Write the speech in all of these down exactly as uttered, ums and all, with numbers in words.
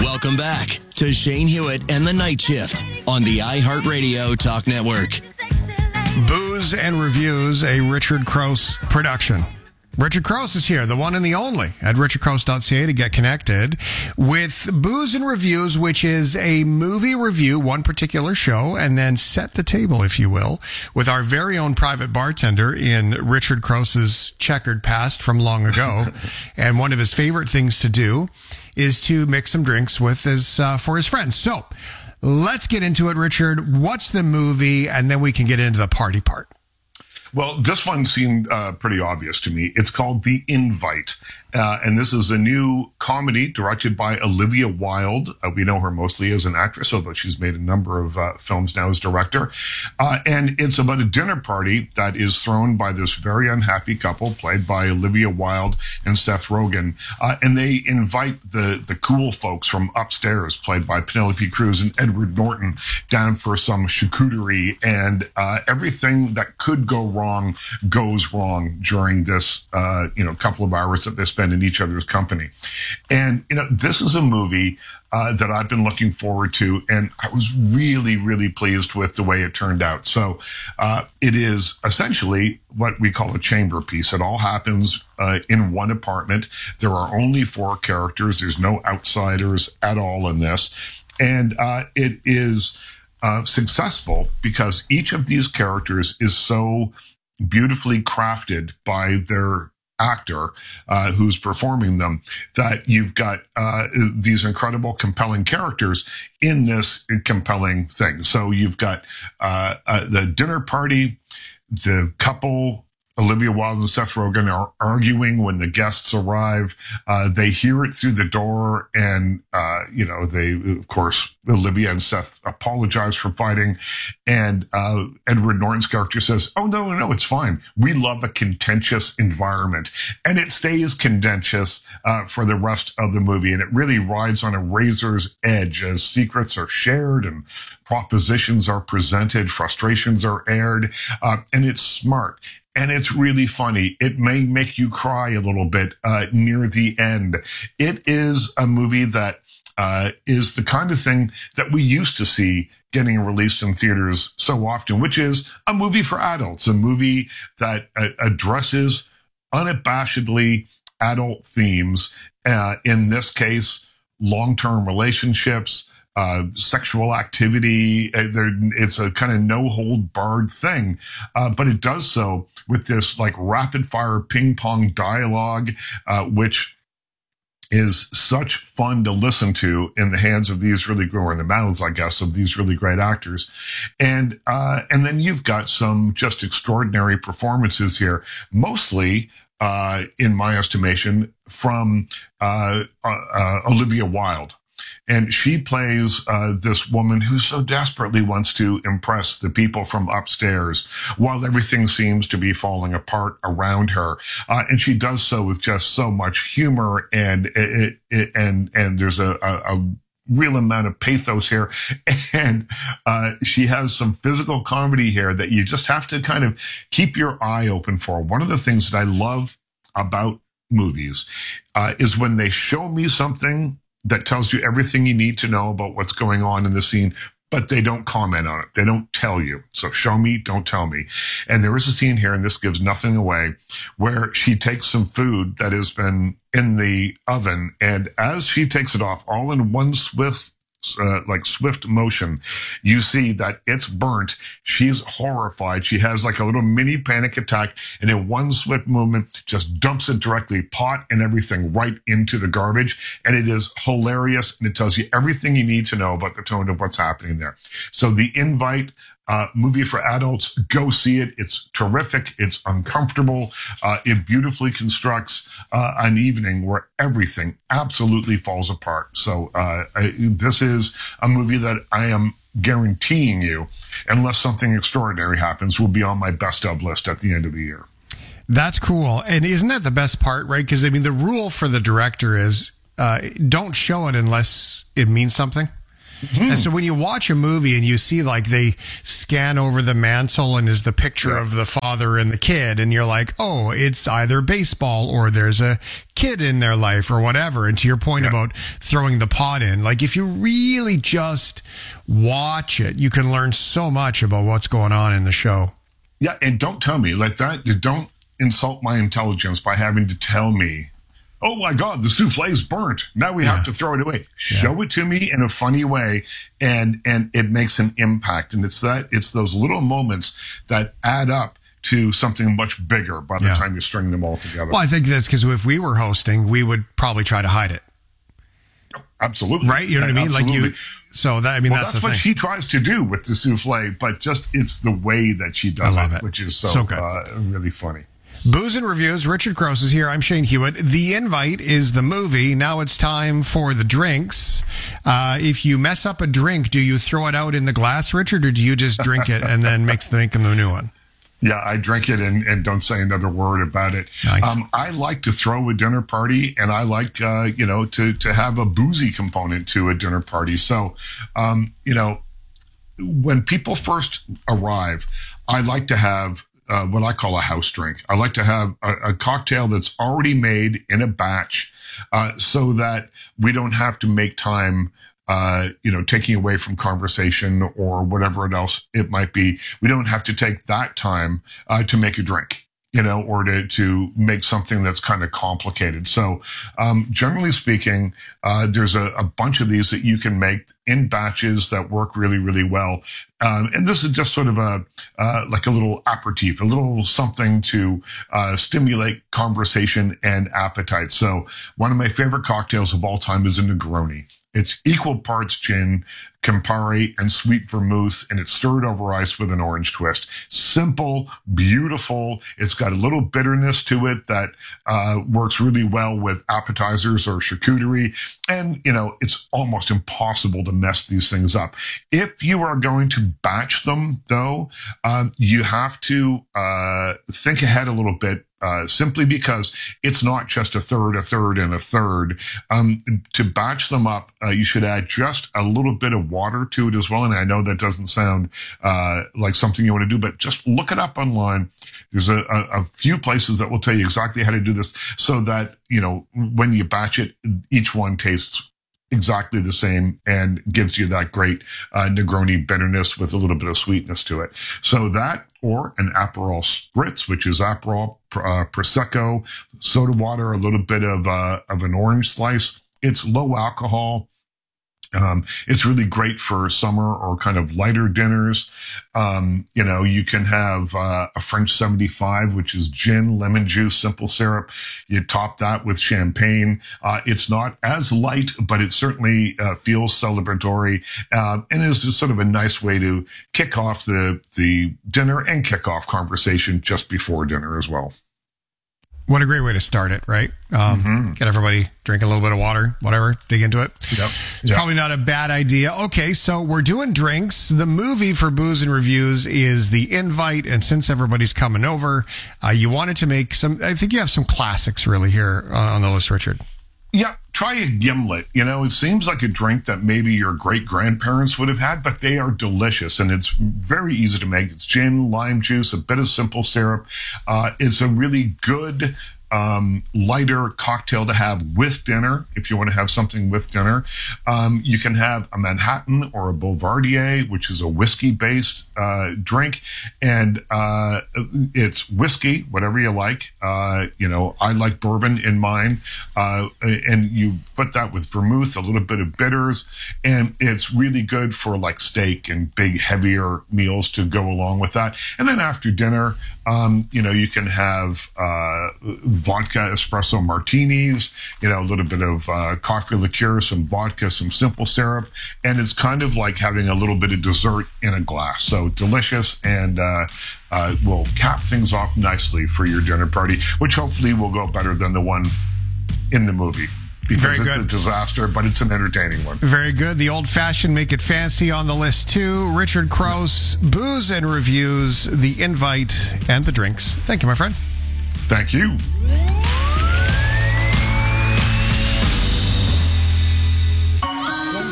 Welcome back to Shane Hewitt and the Night Shift on the iHeartRadio Talk Network. Booze and Reviews, a Richard Crouse production. Richard Crouse is here, the one and the only, at richard crouse dot c a to get connected with Booze and Reviews, which is a movie review, one particular show, and then set the table, if you will, with our very own private bartender in Richard Crouse's checkered past from long ago. And one of his favorite things to do is to mix some drinks with his, uh, for his friends. So let's get into it, Richard. What's the movie? And then we can get into the party part. Well, this one seemed uh, pretty obvious to me. It's called The Invite, uh, and this is a new comedy directed by Olivia Wilde. Uh, we know her mostly as an actress, although she's made a number of uh, films now as director. Uh, and it's about a dinner party that is thrown by this very unhappy couple, played by Olivia Wilde and Seth Rogen. Uh, and they invite the, the cool folks from upstairs, played by Penelope Cruz and Edward Norton, down for some charcuterie, and uh, everything that could go wrong wrong goes wrong during this, uh, you know, couple of hours that they spend in each other's company. And, you know, this is a movie uh, that I've been looking forward to, and I was really, really pleased with the way it turned out. So uh, it is essentially what we call a chamber piece. It all happens uh, in one apartment. There are only four characters. There's no outsiders at all in this. And uh, it is Uh, successful because each of these characters is so beautifully crafted by their actor uh, who's performing them that you've got uh, these incredible, compelling characters in this compelling thing. So you've got uh, uh, the dinner party, the couple, Olivia Wilde and Seth Rogen, are arguing when the guests arrive. Uh, they hear it through the door, and, uh, you know, they, of course, Olivia and Seth apologize for fighting. And uh, Edward Norton's character says, oh, no, no, it's fine. We love a contentious environment. And it stays contentious uh, for the rest of the movie. And it really rides on a razor's edge as secrets are shared and propositions are presented, frustrations are aired, uh, and it's smart. And it's really funny. It may make you cry a little bit uh, near the end. It is a movie that uh, is the kind of thing that we used to see getting released in theaters so often, which is a movie for adults, a movie that uh, addresses unabashedly adult themes. Uh, in this case, long-term relationships, Uh, sexual activity. Uh, there, it's a kind of no-hold-barred thing, uh, but it does so with this like rapid-fire ping-pong dialogue, uh, which is such fun to listen to in the hands of these really, or in the mouths, I guess, of these really great actors. And uh, and then you've got some just extraordinary performances here, mostly, uh, in my estimation, from uh, uh, uh, Olivia Wilde. And she plays uh, this woman who so desperately wants to impress the people from upstairs while everything seems to be falling apart around her. Uh, and she does so with just so much humor, and it, it, and and there's a, a, a real amount of pathos here. And uh, she has some physical comedy here that you just have to kind of keep your eye open for. One of the things that I love about movies uh, is when they show me something that tells you everything you need to know about what's going on in the scene, but they don't comment on it. They don't tell you. So show me, don't tell me. And there is a scene here, and this gives nothing away, where she takes some food that has been in the oven, and as she takes it off, all in one swift, uh, like swift motion, you see that it's burnt. She's horrified. She has like a little mini panic attack, and in one swift movement, just dumps it directly, pot and everything, right into the garbage. And it is hilarious, and it tells you everything you need to know about the tone of what's happening there. So The Invite, Uh, movie for adults, go see it. It's terrific. It's uncomfortable. Uh, it beautifully constructs uh, an evening where everything absolutely falls apart. So uh, I, this is a movie that I am guaranteeing you, unless something extraordinary happens, will be on my best of list at the end of the year. That's cool. And isn't that the best part, right? Because, I mean, the rule for the director is uh, don't show it unless it means something. Mm-hmm. And so when you watch a movie and you see like they scan over the mantle and is the picture yeah. of the father and the kid, and you're like, oh, it's either baseball or there's a kid in their life or whatever. And to your point yeah. about throwing the pot in, like if you really just watch it, you can learn so much about what's going on in the show. Yeah, and don't tell me like that. Don't insult my intelligence by having to tell me, oh my God, the souffle's burnt. Now we yeah. have to throw it away. Show yeah. it to me in a funny way, and and it makes an impact. And it's that it's those little moments that add up to something much bigger by the yeah. time you string them all together. Well, I think that's because if we were hosting, we would probably try to hide it. Absolutely. Right? You know what I mean? Absolutely. Like you. So that I mean, well, that's, that's the what thing. she tries to do with the souffle, but just it's the way that she does I love it, it, which is so, so good. Uh, really funny. Booze and Reviews. Richard Crouse is here. I'm Shane Hewitt. The Invite is the movie. Now it's time for the drinks. Uh, if you mess up a drink, do you throw it out in the glass, Richard, or do you just drink it and then mix the make the new one? Yeah, I drink it and, and don't say another word about it. Nice. Um, I like to throw a dinner party, and I like, uh, you know, to, to have a boozy component to a dinner party. So, um, you know, when people first arrive, I like to have uh, what I call a house drink. I like to have a, a cocktail that's already made in a batch uh, so that we don't have to make time Uh, you know, taking away from conversation or whatever else it might be. We don't have to take that time uh, to make a drink, you know, or to, to make something that's kind of complicated. So um, generally speaking, uh, there's a, a bunch of these that you can make in batches that work really, really well. Um, and this is just sort of a uh, like a little aperitif, a little something to uh, stimulate conversation and appetite. So one of my favorite cocktails of all time is a Negroni. It's equal parts gin, Campari, and sweet vermouth, and it's stirred over ice with an orange twist. Simple, beautiful. It's got a little bitterness to it that uh, works really well with appetizers or charcuterie. And, you know, it's almost impossible to mess these things up. If you are going to batch them, though, um, you have to uh, think ahead a little bit. Uh, simply because it's not just a third, a third, and a third. Um, to batch them up, uh, you should add just a little bit of water to it as well. And I know that doesn't sound uh, like something you want to do, but just look it up online. There's a, a, a few places that will tell you exactly how to do this so that, you know, when you batch it, each one tastes exactly the same and gives you that great uh, Negroni bitterness with a little bit of sweetness to it. So that, or an Aperol Spritz, which is Aperol, uh, Prosecco, soda water, a little bit of uh, of an orange slice. It's low alcohol. Um, it's really great for summer or kind of lighter dinners. Um, you know, you can have uh, a French seventy-five, which is gin, lemon juice, simple syrup. You top that with champagne. Uh, it's not as light, but it certainly uh, feels celebratory uh, and is just sort of a nice way to kick off the, the dinner and kick off conversation just before dinner as well. What a great way to start it, right? Um, mm-hmm. Get everybody drink a little bit of water, whatever, dig into it. Yep. It's yep. probably not a bad idea. Okay, so we're doing drinks. The movie for Booze and Reviews is The Invite, and since everybody's coming over, uh, you wanted to make some, I think you have some classics really here uh, on the list, Richard. Yeah, try a gimlet. You know, it seems like a drink that maybe your great-grandparents would have had, but they are delicious, and it's very easy to make. It's gin, lime juice, a bit of simple syrup. Uh, it's a really good um, lighter cocktail to have with dinner, if you want to have something with dinner. Um, you can have a Manhattan or a Boulevardier, which is a whiskey-based uh, drink, and uh, it's whiskey, whatever you like. Uh, you know, I like bourbon in mine, uh, and you put that with vermouth, a little bit of bitters, and it's really good for like steak and big, heavier meals to go along with that. And then after dinner, um, you know, you can have uh, vodka espresso martinis, you know, a little bit of uh, coffee liqueur, some vodka, some simple syrup, and it's kind of like having a little bit of dessert in a glass. So delicious, and uh, uh, will cap things off nicely for your dinner party, which hopefully will go better than the one in the movie. Because Very it's good. a disaster, but it's an entertaining one. Very good. The old-fashioned Make It Fancy on the list, too. Richard Crouse, Booze and Reviews, The Invite, and the drinks. Thank you, my friend. Thank you.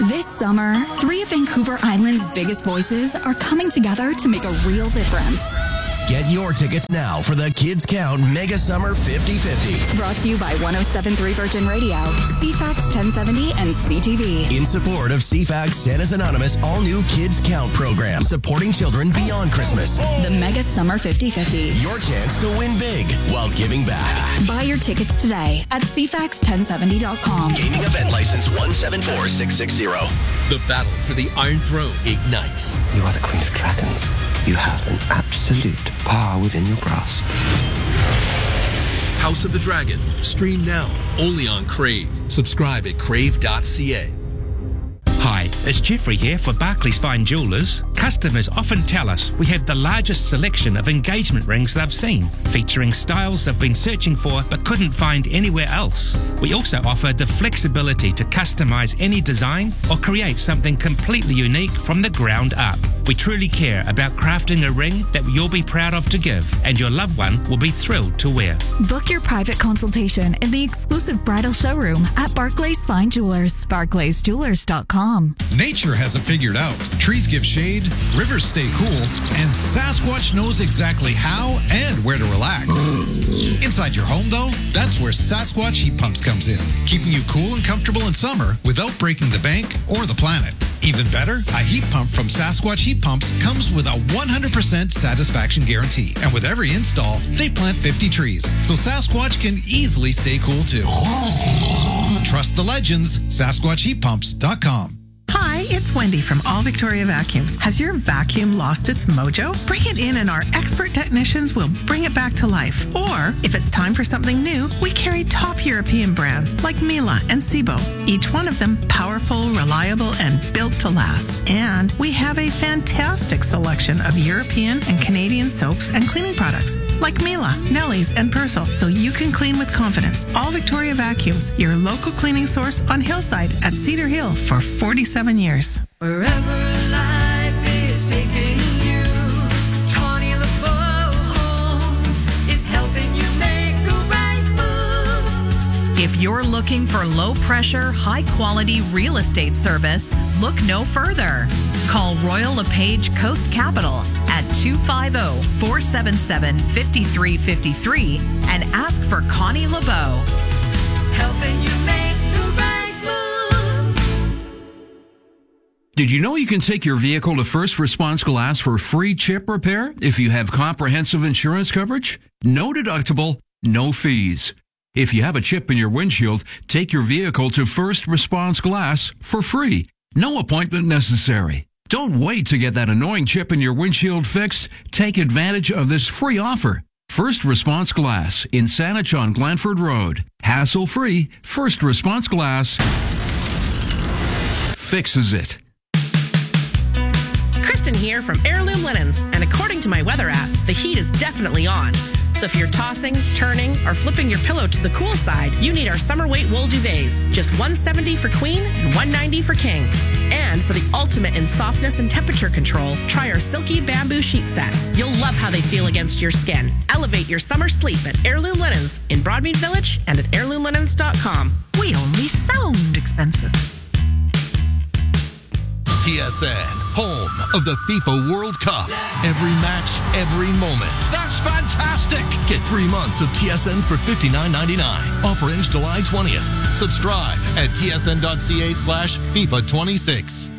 This summer, three of Vancouver Island's biggest voices are coming together to make a real difference. Get your tickets now for the Kids Count Mega Summer fifty fifty. Brought to you by one oh seven point three Virgin Radio, C FAX ten seventy, and C T V. In support of C FAX Santa's Anonymous all-new Kids Count program, supporting children beyond Christmas. The Mega Summer fifty fifty. Your chance to win big while giving back. Buy your tickets today at C FAX ten seventy dot com. Gaming event license one seven four six six zero. The battle for the Iron Throne ignites. You are the Queen of Dragons. You have an absolute power within your grasp. House of the Dragon. Stream now. Only on Crave. Subscribe at crave dot c a. Hi, it's Jeffrey here for Barclays Fine Jewelers. Customers often tell us we have the largest selection of engagement rings they've seen, featuring styles they've been searching for but couldn't find anywhere else. We also offer the flexibility to customize any design or create something completely unique from the ground up. We truly care about crafting a ring that you'll be proud of to give, and your loved one will be thrilled to wear. Book your private consultation in the exclusive bridal showroom at Barclays Fine Jewelers, barclays jewelers dot com. Nature has it figured out. Trees give shade, rivers stay cool, and Sasquatch knows exactly how and where to relax. Inside your home, though, that's where Sasquatch Heat Pumps comes in, keeping you cool and comfortable in summer without breaking the bank or the planet. Even better, a heat pump from Sasquatch Heat Pumps comes with a one hundred percent satisfaction guarantee. And with every install, they plant fifty trees, so Sasquatch can easily stay cool too. Trust the legends, Sasquatch Heat Pumps dot com. Hi, it's Wendy from All Victoria Vacuums. Has your vacuum lost its mojo? Bring it in and our expert technicians will bring it back to life. Or, if it's time for something new, we carry top European brands like Miele and Sebo. Each one of them powerful, reliable, and built to last. And we have a fantastic selection of European and Canadian soaps and cleaning products like Miele, Nelly's, and Persil, so you can clean with confidence. All Victoria Vacuums, your local cleaning source on Hillside at Cedar Hill for forty-seven years. Wherever life is taking you, Connie LeBeau Homes is helping you make the right move. If you're looking for low-pressure, high-quality real estate service, look no further. Call Royal LePage Coast Capital at two five zero, four seven seven, five three five three and ask for Connie LeBeau. Helping you make the right move. Did you know you can take your vehicle to First Response Glass for free chip repair if you have comprehensive insurance coverage? No deductible, no fees. If you have a chip in your windshield, take your vehicle to First Response Glass for free. No appointment necessary. Don't wait to get that annoying chip in your windshield fixed. Take advantage of this free offer. First Response Glass in Saanich on Glanford Road. Hassle-free, First Response Glass fixes it. Kristen here from Heirloom Linens, and according to my weather app, the heat is definitely on. So if you're tossing, turning, or flipping your pillow to the cool side, you need our summer weight wool duvets. Just one hundred seventy dollars for queen and one hundred ninety dollars for king. And for the ultimate in softness and temperature control, try our silky bamboo sheet sets. You'll love how they feel against your skin. Elevate your summer sleep at Heirloom Linens in Broadmead Village and at heirloom linens dot com. We only sound expensive. T S N, home of the FIFA World Cup. Every match, every moment. That's fantastic! Get three months of T S N for fifty-nine ninety-nine. Offer ends July twentieth. Subscribe at tsn.ca slash FIFA 26.